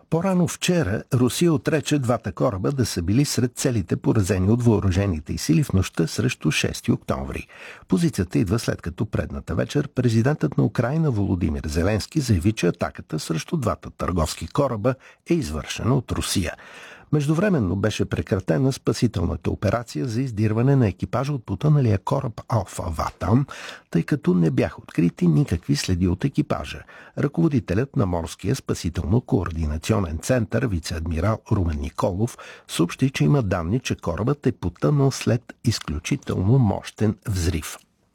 По-рано вчера Русия отрече двата кораба да са били сред целите поразени от въоръжените й сили в нощта срещу 6 октомври. Позицията идва след като предната вечер президентът на Украйна Володимир Зеленски заяви, че атаката срещу двата търговски кораба е извършена от Русия. Междувременно беше прекратена спасителната операция за издирване на екипажа от потъналия кораб Алфа Ватам, тъй като не бяха открити никакви следи от екипажа. Ръководителят на Морския спасително-координационен център, вице-адмирал Румен Николов, съобщи, че има данни, че корабът е потънал след изключително мощен взрив.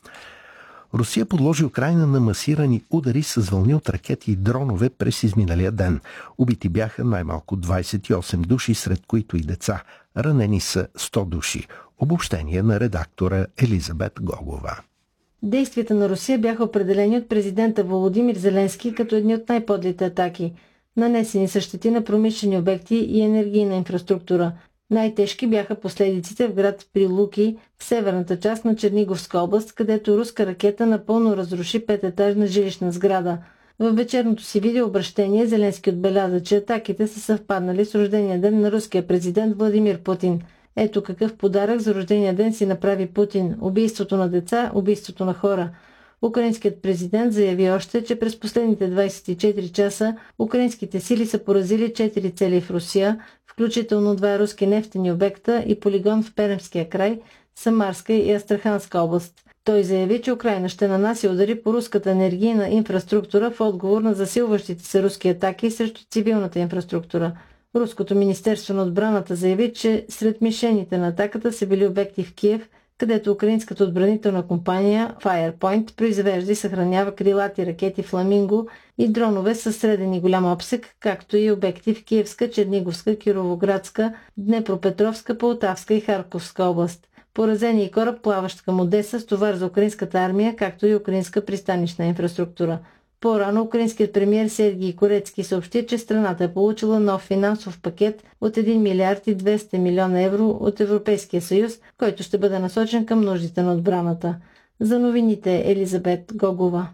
Русия подложи Украйна на масирани удари с вълни от ракети и дронове през изминалия ден. Убити бяха най-малко 28 души, сред които и деца. Ранени са 100 души. Обобщение на редактора Елизабет Гогова. Действията на Русия бяха определени от президента Володимир Зеленски като едни от най-подлите атаки. Нанесени са щети на промишлени обекти и енергийна инфраструктура. Най-тежки бяха последиците в град Прилуки, в северната част на Черниговска област, където руска ракета напълно разруши 5-етажна жилищна сграда. В вечерното си видеообращение Зеленски отбеляза, че атаките са съвпаднали с рождения ден на руския президент Владимир Путин. Ето какъв подарък за рождения ден си направи Путин – убийството на деца, убийството на хора. Украинският президент заяви още, че през последните 24 часа украинските сили са поразили 4 цели в Русия, включително 2 руски нефтени обекта и полигон в Пермския край, Самарска и Астраханска област. Той заяви, че Украйна ще нанася удари по руската енергийна инфраструктура в отговор на засилващите се руски атаки срещу цивилната инфраструктура. Руското министерство на отбраната заяви, че сред мишените на атаката са били обекти в Киев, където украинската отбранителна компания Firepoint произвежда и съхранява крилати ракети Фламинго и дронове със среден и голям обсег, както и обекти в Киевска, Черниговска, Кировоградска, Днепропетровска, Полтавска и Харковска област. Поразен и кораб, плаващ към Одеса с товар за украинската армия, както и украинска пристанищна инфраструктура. По-рано украинският премиер Сергий Корецки съобщи, че страната е получила нов финансов пакет от 1 милиард и 200 милиона евро от Европейския съюз, който ще бъде насочен към нуждите на отбраната. За новините Елизабет Гогова.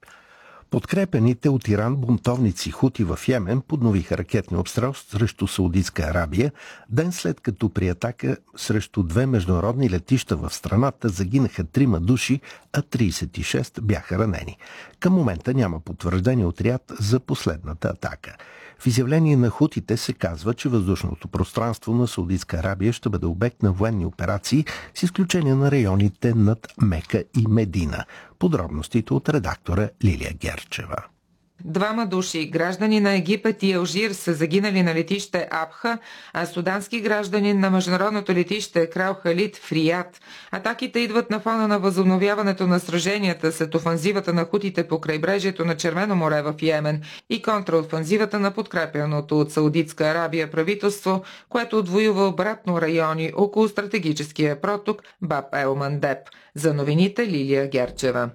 Подкрепените от Иран бунтовници хути в Йемен подновиха ракетни обстрел срещу Саудитска Арабия, ден след като при атака срещу 2 международни летища в страната загинаха 3 души, а 36 бяха ранени. Към момента няма потвърждение от Риад за последната атака. В изявление на хутите се казва, че въздушното пространство на Саудитска Арабия ще бъде обект на военни операции, с изключение на районите над Мека и Медина. Подробностите от редактора Лилия Герчева. 2 души, граждани на Египет и Алжир, са загинали на летище Абха, а судански гражданин на международното летище Крал Халид в Риад. Атаките идват на фона на възобновяването на сраженията след офанзивата на хутите по крайбрежието на Червено море в Йемен и контраофанзивата на подкрепяното от Саудитска Арабия правителство, което отвоюва обратно райони около стратегическия проток Баб ел Мандеб. За новините Лилия Герчева.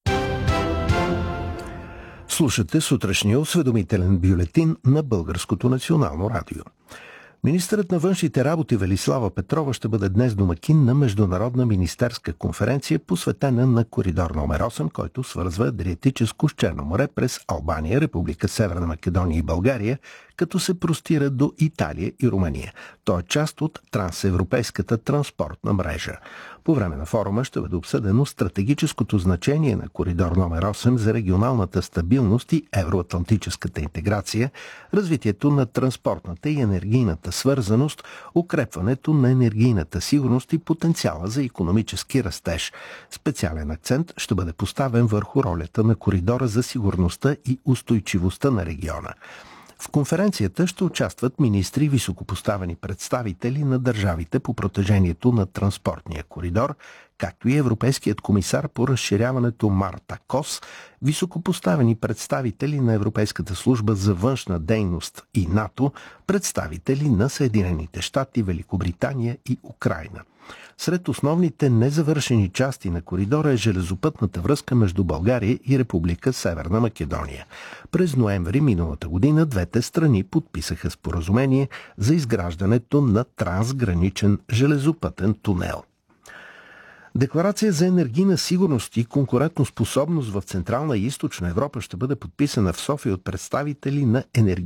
Слушате сутрешния осведомителен бюлетин на Българското национално радио. Министърът на външните работи Велислава Петрова ще бъде днес домакин на международна министерска конференция, посветена на коридор номер 8, който свързва Адриатическо с Черно море през Албания, Република Северна Македония и България, като се простира до Италия и Румъния. Той е част от трансевропейската транспортна мрежа. По време на форума ще бъде обсъдено стратегическото значение на коридор номер 8 за регионалната стабилност и евроатлантическата интеграция, развитието на транспортната и енергийната свързаност, укрепването на енергийната сигурност и потенциала за икономически растеж. Специален акцент ще бъде поставен върху ролята на коридора за сигурността и устойчивостта на региона. В конференцията ще участват министри и високопоставени представители на държавите по протежението на транспортния коридор, както и Европейският комисар по разширяването Марта Кос, високопоставени представители на Европейската служба за външна дейност и НАТО, представители на Съединените щати, Великобритания и Украйна. Сред основните незавършени части на коридора е железопътната връзка между България и Република Северна Македония. През ноември миналата година двете страни подписаха споразумение за изграждането на трансграничен железопътен тунел. Декларация за енергийна сигурност и конкурентоспособност в Централна и Източна Европа ще бъде подписана в София от представители на